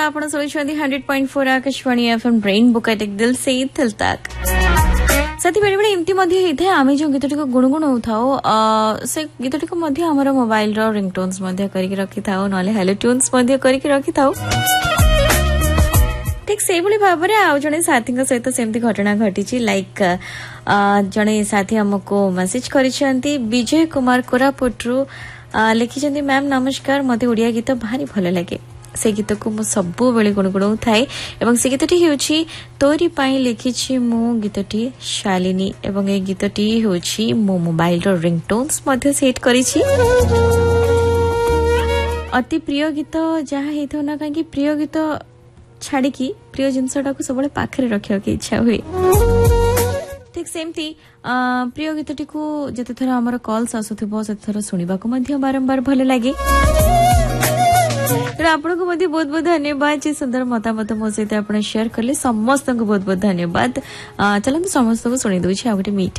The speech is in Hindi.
आपण सुनिछंदी 100.4 आकाशवाणी एफएम ब्रेन बुकाटिक दिल से दिल तक साथी बेले बेले एमती मध्ये हेथे आमे जो गीतटी को गुणगुण होथाओ से गीतटी को मध्ये हमर मोबाइल रो रिंगटोन्स मध्ये करिक रखि थाओ नले हेलो ट्यून्स मध्ये करिक रखि थाओ ठीक से भली भाबरे आ जने साथी सहित सेमती घटना घटी लाइक जने साथी हमको मैसेज करिसेंती विजय कुमार कोरापुटरू लिखिसेंती मैम नमस्कार मते ओडिया गीत भारी भल लागे से गीत को मु सबु बेले गुणगुण थाए एवं से गीतटी हेउची तोरी पाई लिखिछि मु गीतटी शालिनी एवं ए गीतटी हेउची मो मोबाइल रो रिंगटोन्स मध्ये सेट करिछि अति प्रिय गीत जहा हेथो ना काकी प्रिय गीत छाड़ी की प्रिय जिनसटा को सबले पाखरे रखियो के इच्छा हुए ठीक सेमती प्रिय गीतटी को जते थर हमर कॉल्स आसुथिबो से थर सुनिबा को मध्ये बारंबार भले लागे तो आपन को मध्ये बहुत बहुत धन्यवाद जे सुंदर मतामत मो सहित आपण शेयर करले समस्त को बहुत बहुत धन्यवाद चलंतु समस्त को सुनि दोछि आ गोटे मीठ